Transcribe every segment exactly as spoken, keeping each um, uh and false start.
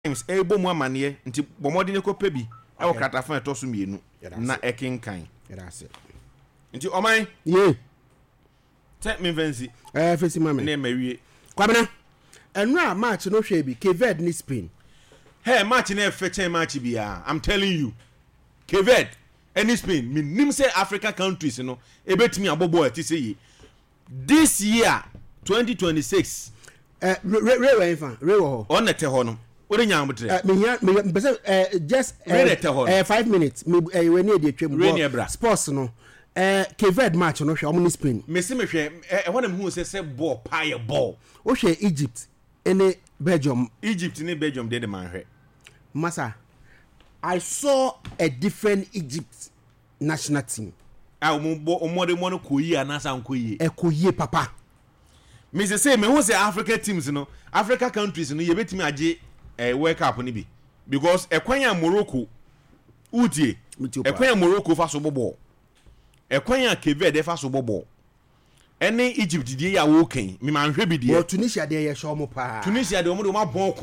times ebo mu amane nti bomodi ne kopa bi e wo kratafan eto so mienu na ekenkan That's it. nti oman Yeah. Take me fancy. Eh, fancy mama. Na mawie. Kwabena. Enra match no hwe bi Cape ni Spain. Hey, match na feche match bia. I'm telling you. Cape any Spain, me nim say African countries no, e betimi abobo ati say yi. This year twenty twenty-six. Eh, re re we fan, re wo. On nete ho no. Wo de nyam botre. Eh, me hia me pese eh just eh five minutes. Me eh we ni e de twem. Sports no. Eh Cape match no hwe omo ni Spain. Me se me hwe eh ho na me hu say say ball pie ball. O hwe Egypt ene Belgium. Egypt ni Belgium dey the man hwe. Masa, I saw a different Egypt national team. Ah, omo omo de mo no koyi anasa nkoyi. E koyi papa. Me say say me hu say Africa teams no, Africa countries no ye betimi age eh World Cup ni bi because ekwanya Morocco utie ekwanya Morocco fa so bobo ekwanya Cape Verde fa so bobo ene Egypt die ya wo kan me man hwe bi die o Tunisia de ye show mo pa Tunisia de omo de ma bon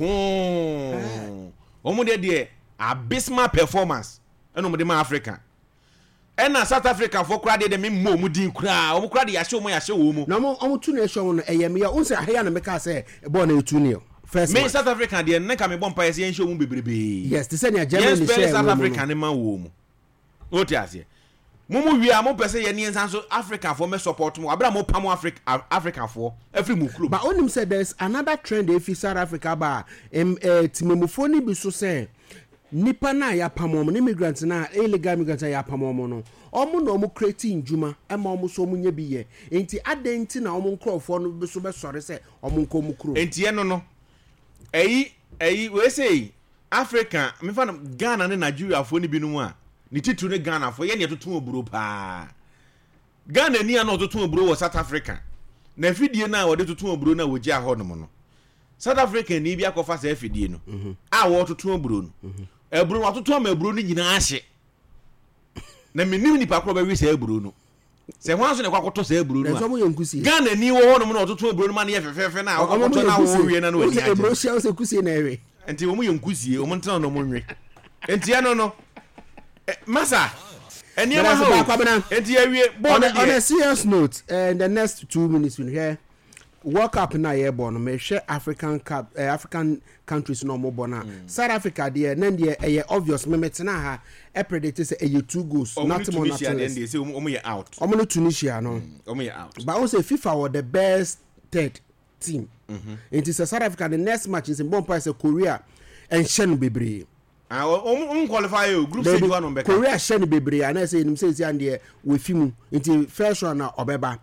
kon omo de de abysmal performance ene omo de ma Africa ena South Africa for kra de de me mo mu din kra omo kra de ya show mo ya show wo mu na omo omo Tunisia no eye me ya unse ahya na me ka say e ball na Tunisia first me South Africa de na ka me bon pa yes yen show mu bebrebe yes they say na Germany share yes South Africa ne ma wo mu o ti ase mo mu wi a mo pese ye ne ensan so Africa for me support mo abra mo pam Africa Africa for every mu club but onim say there's another trend if South Africa ba em timemufo ni bi so say nipa na ya pam mo ne immigrants na illegal immigrants ya pam mo no omo na omo create njuma e ma omo so omo nya bi ye enti adenti na omo nkrofo no bi so be sore say omo nko mu kro enti ye no no eyi eyi we say Africa me fa Ghana ne Nigeria fo ni bi no mu a ni titu ne Ghana fo ye ne toton oburo pa Ghana ni ana toton oburo wo South Africa na fidie na wo de toton oburo na wo gi a ho no no South Africa ni bi akofa sa fidie no a wo toton oburo no eburo wa toton ma eburo ni nyina ahye na menim ni pa kro ba wi sa eburo no se ho aso ne kwakoto sa eburo no Ghana ni wo ho no no toton oburo no ma ne ye fefefe na kwakoto na wo wie na no wani aje eburo sia se kusie na ewe enti wo mu ye nkusie wo mo ntana no mo nwe enti ya no no Masa, and you know, on a serious note, in the next two minutes, we'll hear World Cup na year born, may share African Cup, uh, African countries no more born. Mm. South Africa, dear, and then the obvious Memetana, a predator say a two goals, not more than they say, Omo out. Omo Tunisia, no, Omo out. But also, FIFA were the best third team. Mm-hmm. It is South Africa, the next match is in Bon Price, Korea, and Shen Bibri. Ah, um qualify you group stage one on back. Korea share bebre and I say him say and there with him into first round na obeba.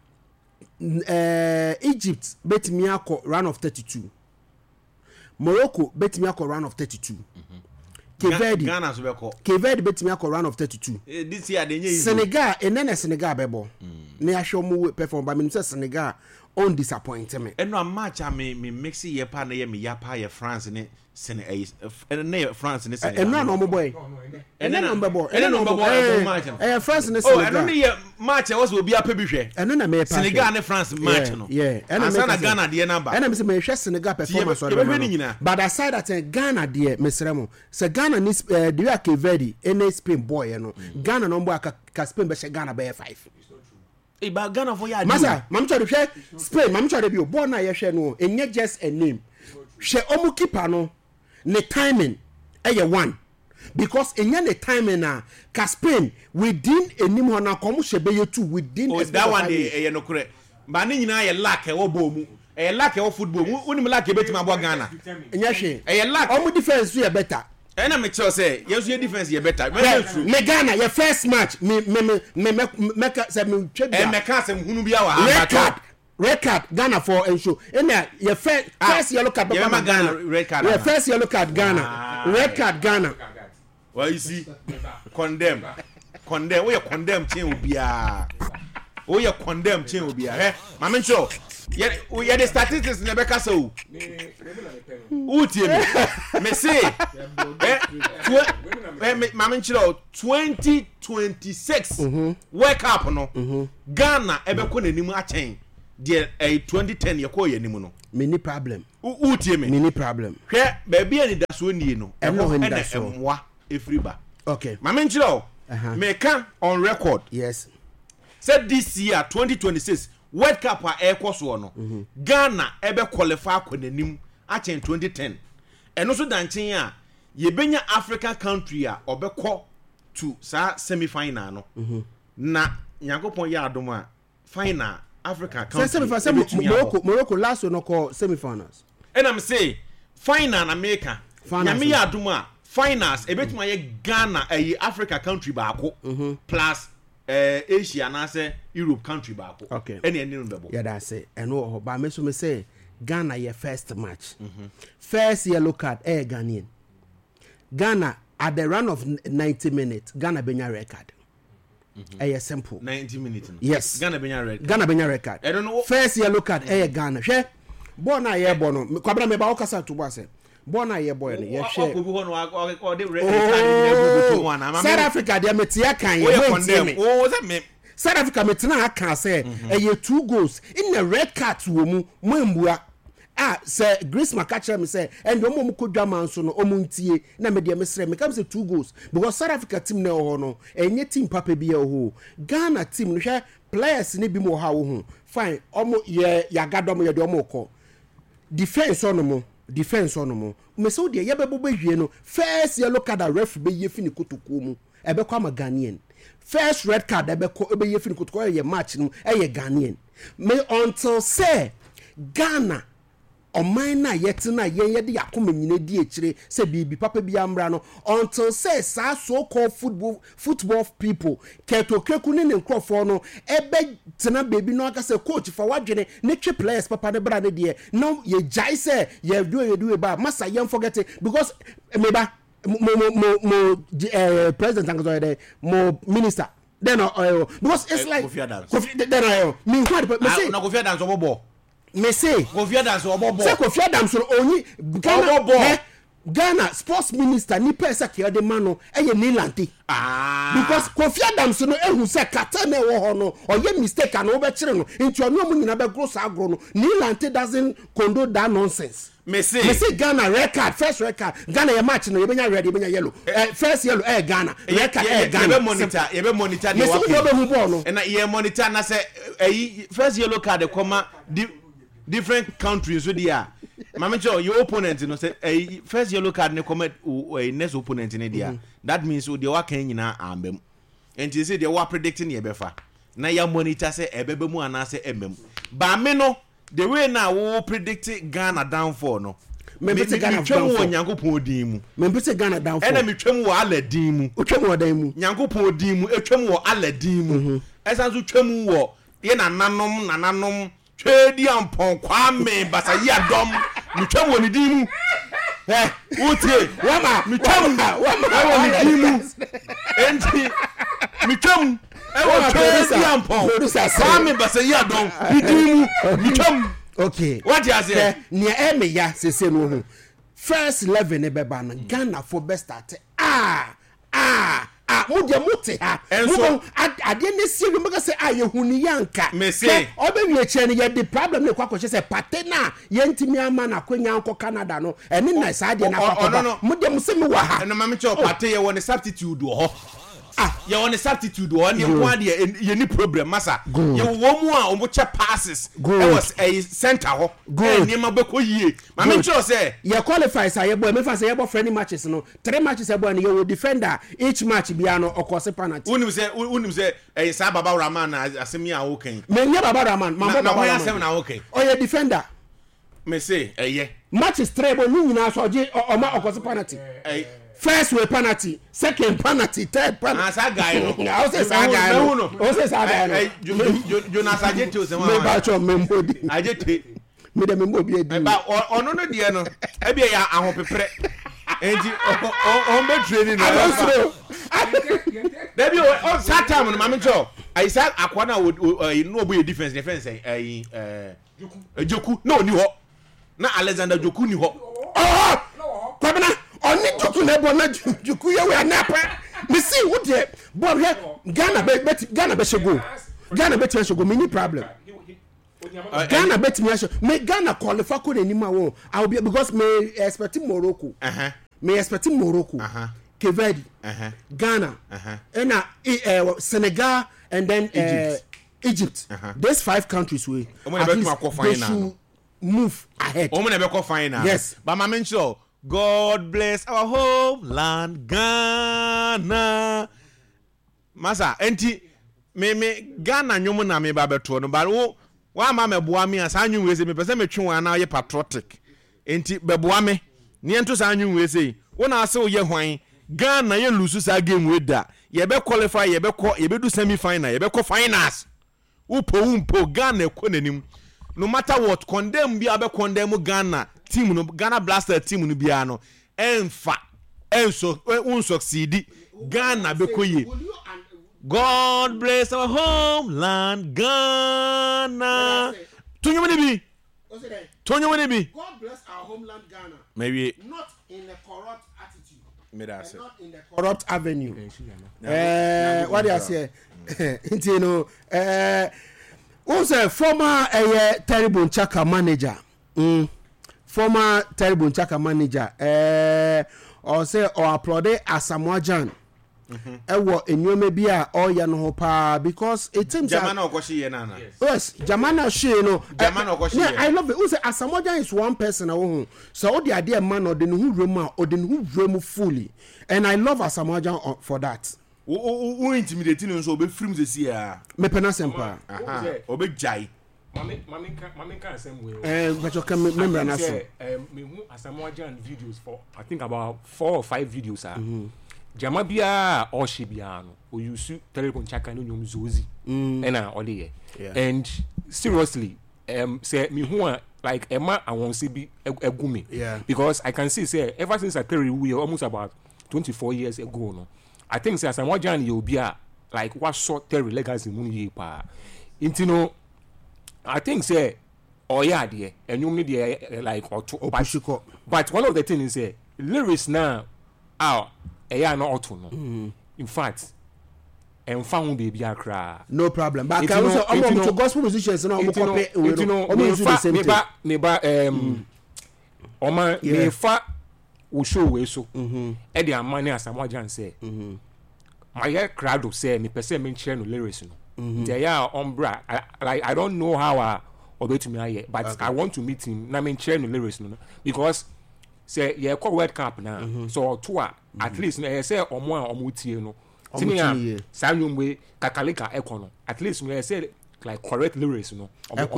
Eh Egypt bet me akọ round of thirty-two. Morocco bet me akọ round of thirty-two. Cape Verde Ghana so be call. Cape Verde bet me akọ round of thirty-two. Eh this year dey easy. Senegal enene Senegal bebo. Na ya show mu perform ba me say Senegal on disappointment. E no match a me me mix ye pa na ye me ya pa ye France ne Senegal ne France ne Senegal. E no no mo boy. E no number boy. E no number boy match. Eh France ne Senegal. Oh, e no ye match e was obi ape bi hwe. E no na me pa. Senegal ne France match no. Yeah. E na me Ghana de number. E na me say me hwe Senegal performance or no. But aside that Ghana de mesremo. Se Ghana ni the way Cape Verde ene Spain boy no. Ghana no boy ka Spain be she Ghana be five. E ba Ghana for ya. Masa, mam try to hwe Spain, mam try to be born na ye hwe no. Enye just a name. Hwe omu keeper no. Ne timing eye one because enye ne timing na ka Spain within enim ho na komo hwe be two within oh, that one dey eye no kure ba ne nyina ye lack e wo bo mu eye lack e wo football mu unim lack e betima bo Ghana enye hwe eye lack omu defense ye better e na me tell say yes ye defense ye better me Ghana your first match me me me me me say me twa e me ka say hunu bia wa ha red card Ghana for and show and your first ah, first yellow card Ghana, Ghana red card your first yellow card Ghana ah, red card Ghana well you see condemn condemn we condemn chain obia we condemn chain obia eh mama show ye ye the statistics na beka so utie me me say eh mama show twenty twenty-six mm-hmm. World Cup no mm-hmm. Ghana ebe ko nanim a chain de eh twenty ten ye ko ye nimu no mini problem utie me mini problem hwe baby ani da so nie no ɛno ɛho hɛ da ɛna so ɛmwa efriba okay ma me nkyerɛ o Uh-huh. meka on record yes said this year twenty twenty-six World Cup a ɛkɔ so no mm-hmm. Ghana ebe qualify akɔ nanim akyɛn twenty ten ɛno so dankyen a yebenya African country a ɔbɛkɔ to sa semi final no mm-hmm. na Nyankopɔn yɛ adom a final African country semi final Morocco Morocco last one call semi finals and I'm say final America nyame yɛ adom a finals ebetuma ye Ghana eh, Africa country baako mm-hmm. plus eh, Asia na say Europe country baako okay any any number yeah that's it and no ba me so me say Ghana your first match mm-hmm. first yellow card eh Ghanaian Ghana at the run of ninety minutes Ghana benya record mm-hmm. eh simple ninety minutes no. Yes Ghana benya record Ghana benya record I don't know first yellow card mm-hmm. eh Ghana hwe bo na ye bo no kwabra me ba okasa to bo say born a year boy ye share South Africa they metia kan ye oh that me South Africa metina aka say eh two goals in the red card wo mu mwembua ah say Grace Makacha me say and omo mu kodwa man so no omo ntie na me de me sere me come say two goals because South Africa team na ho no enye team papa bi e ho Ghana team no hwe players ni bi mo ha wo ho fine omo ye yagadom ye de omo ko defense on mo defense on mo me so de yebebo behwie no first yellow card a ref be ye fini kotoko mu ebe kwa ma Ghanaian first red card ebe ko ebe ye fini kotoko ye match no e ye Ghanaian me until say Ghana o man na yet na yen ye de yakoma nyina di ekire say bibi papa bi amra no until say sa so called football football people keto keku ne nkrofo no ebe tena baby no aka say coach for wadwene ne twe players papa ne bra ne de no ye jai say ye do ye do ba massa yen forget it because me ba mo mo mo mo uh, president angazo de mo minister then uh, because it's uh, like Kofi then uh, me what me say na Kofi Adams obobo me say Kofi Adams obobo say Kofi Adams only Ghana Ghana sports minister ni pesa ke de mano eye Nilante ah because Kofi Adams no ehu say kata na wo ho no oye mistake an wo be kire no nti onu mu nyina be gross agro no Nilante doesn't condone that nonsense me say me say Ghana record first record Ghana your match no you benya red you benya yellow uh, first yellow eh Ghana record eh Ghana you be monitor you be monitor the work you be hu ball no and you monitor na say eh first yellow card dey come di different countries so there mama cho your opponent no say eh first yellow card ne come eh next opponent ne there that means so the work nyina ambem and you say they were predicting ye befa na ya monitor say ebebe mu ana say emem ba me no the way now we predict Ghana downfall no me be Ghana downfall Nyankopon din mu me be Ghana downfall ena me twam wo aladin mu o twam wo dan mu Nyankopon din mu etwam wo aladin mu esan so twam wo ye nananom nananom twedi ampon kwame basayi adom me twam wo ni din mu eh wotie wama me twam wama wo ni din mu enti me twam ewo twedi ampon kwame basayi adom ni din mu me twam okay what you say near eme ya sese no hu first eleven e beba na Ghana for best start ah ah ah mo de mote ha mo ade ne si we make say ah ye huni yanka me say obewie che ne ye the problem ne kwakwo che say patena ye ntimi ama na kwanya nko Canada no ene na sa de na kwakwo mo de mo se me wa ha eno ma me che pate ye won substitute ho ah you want a substitute or any one you need problem massa you wo mu a o che passes it was a center ho e ma be ko yie ma me sure say you qualify say boy me fa say boy friendly matches no three matches boy no you defender each match bia no okose penalty unim say unim say eh sa baba Rahman asemi a okay me nya baba Rahman ma baba Rahman asemi na okay o ye defender me say eh yeah matches three boy ni nyina so je o ma okose penalty eh first way penalty, second penalty, third penalty. Ah, that guy no. I say that guy no. I say that guy no. Jonas Ajete o se wa. Me ba cho me mbodi. Ajete. Me de me mbodi e di. E ba ono no de no. E bi ya ahopepre. Enti on be training na. There be o that time no mama cho. I say akwa na no obo defense defense eh eh Joku. No ni ho. Na Alexander Joku ni ho. Oh! Kwabena oni Joku na bo na Joku ye we anapa me see wo de bo he Ghana be Ghana be shego Ghana be shego me ni problem Ghana bet me me Ghana qualify ko anima wo I will be because me expect Morocco uh-huh me expect Morocco uh-huh Cape Verde uh-huh Ghana uh-huh and uh, Senegal and then Egypt, uh, Egypt. Uh-huh. These five countries we at least they should move ahead. Yes, but my mention God bless our homeland Ghana masa enti me me Ghana nyomo na me ba beto no but wo wa ma me boa me asa anyu we se me pese me twe wan na ye patriotic enti be boa me ne ento sa anyu we se wo na ase wo ye hwan Ghana ye lose sa game we da ye be qualify ye be ko ye be do semi final ye be ko finals upo umpo Ghana ko nanim no matter what condemn bi abe condemn Ghana team no Ghana Blaster team no bia no enfa enso un succeed Ghana be ko ye God bless our homeland Ghana Tonyo mani bi Tonyo mani bi God bless our homeland Ghana maybe not in a corrupt attitude me that say not in the corrupt avenue eh what do you say you know eh who's a former uh, Terrible Chaka manager mm. former Terrible Chaka manager eh or say or applaud Asamoah Gyan ewo enyome bia o ya no ho pa because it seems Jamana okoshi ye nana yes Jamana she no Jamana okoshi yeah I love it who say Asamoah Gyan is one person awo so o dey ade man o dey no hu remu o dey no hu remu fully and I love Asamoah Gyan for that who intimidating nso obe film ze see ah me pena sempa aha obe jai mami mami mami kan same way eh but you can remember na so um me hu Asamoah Gyan videos for I think about four or five videos ah jama bia o she bia no o use Terrible Chaka no nyom zozi ena o dey and seriously um say me hu like Emma I won't see be egumi yeah because I can see say ever since I carry we almost about twenty-four years ago no I think say Asamoah Gyan you be like what sort Terry legacy mun ye pa intino I think say oh yeah there and you need there like or to but, but one of the things is say lyrics now ah eh ya no auto no in fact and found baby akra no problem but can also am to gospel musicians no am copy we no am use the same thing neba neba um oma me fa wo show we so e dey amane Asamoah Gyan say my head crowd say me person me share no lyrics no they are umbra like I don't know how I obey to me aye but okay. I want to meet him na me share no lyrics no because say ye call World Cup na mm-hmm. so to mm-hmm. at least na say omo a omo tie no timi ya sanwumwe kakalika ekono at least me say like correct lyrics no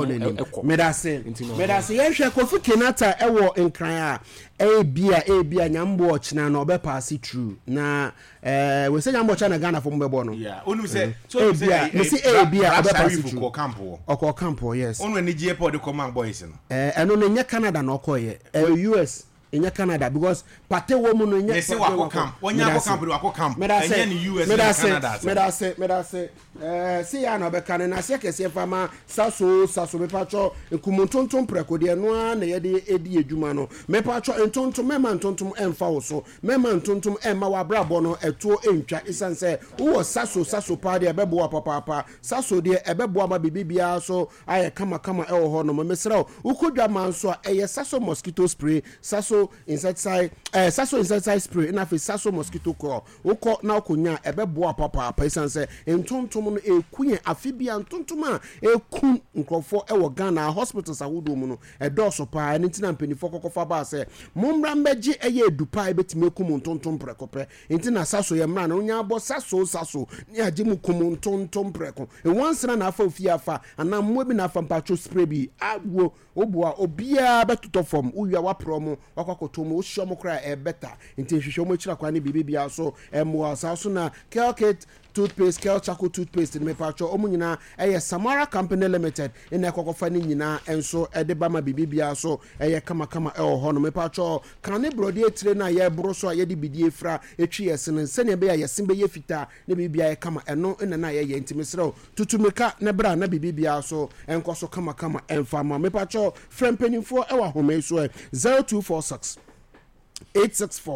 eko me da say me da say ye hwe Kofi Kenata ewo nkran a e bia e bia nyambo ochina na obe pass through na eh we say nyambo ochina Ghana for mbebo no yeah onu say so say me say e bia obe pass through ko campo okọ campo yes onu ni G P de command boys no eh eno no nya Canada na okoye U S in Canada because pate woman no nya say wako camp wonya wako camp wako camp enya ni U S and Canada me da say me da say eh see ya na be kan na se kese fama saso saso me pacho ekumuntonton preko de no na ye de edi edwuma no me pacho entonton me man tonton emfa wo so me man tonton emma wa brabo no eto entwa isan say wo saso saso pa de ebebo papa papa saso de ebebo ma bibibia so aye kama kama e wo ho no me sra ukodwa man so eye saso mosquito spray saso insecticide eh saso insecticide spray na fe saso mosquito coil ukọ na okonya ebebo papa papa isan say entonton no ekuye afibia ntontom a ekun nkrofo ewo Ghana hospitals ahodo mu no edoso pa ntina mpanifo kokofa ba se mommra mbeji eye edupa ebetime ekum ntontom prekope ntina saso ye mra na onya abo saso saso ni age mu kum ntontom preko e wansana na afa ofia afa ana mmo bi na afa mpacho spray bi awo obua obia betuto form uwia wa promo wakwakoto mu ohio kra e better ntin hwehwe mo kira kwa ne bibia so emwa saso na Kelkit toothpaste Kel Chaco toothpaste me pacho omunyina eye Samara Company Limited ina ekokofa ni nyina enso ede ba ma bibibia so eye kama kama e ho no me pacho kan ne brodi etire na ye bro so ye de bidie fra etwi yesene sene be ya yesimbe ye fita ne bibibia ye kama eno ina na ye ye ntimisro tutumeka ne bra na bibibia so enkoso kama kama enfama me pacho frempenifo e wa home so zero two four six eight six four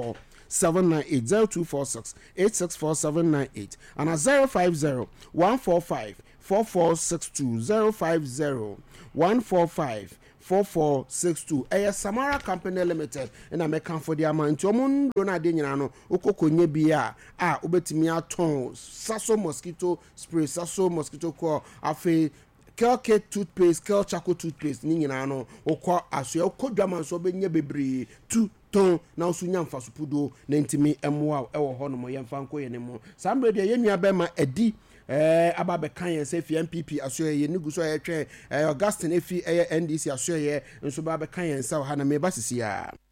seven nine eight zero two four six eight six four seven nine eight and a zero five zero one four five four four six two zero five zero one four five four four six two. eh Samara Company Limited na me kan for the amount omo ndo na de nyina no okokonye bia a obetimi aton Saso mosquito spray, Saso mosquito coil, afi Kelke toothpaste, Kel Chaco toothpaste ni nyina no okọ aso okodwaman so benye bebre tu ton na osunya mfa supudo na ntimi emwa ewo ho no mo yemfa nko ye ne mo sambre de ye nua be ma edi eh aba be kan yen se fi M P P aso ye ni guso ye twe eh Augustine efi eh N D C aso ye nso ba be kan yen sa ha na me ba sisi ya